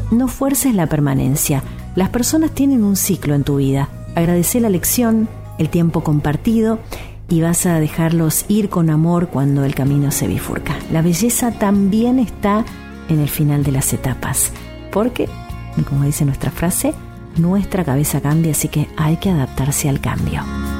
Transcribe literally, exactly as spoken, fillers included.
no fuerces la permanencia. Las personas tienen un ciclo en tu vida. Agradece la lección, el tiempo compartido, y vas a dejarlos ir con amor cuando el camino se bifurca. La belleza también está en el final de las etapas, porque, como dice nuestra frase, nuestra cabeza cambia, así que hay que adaptarse al cambio.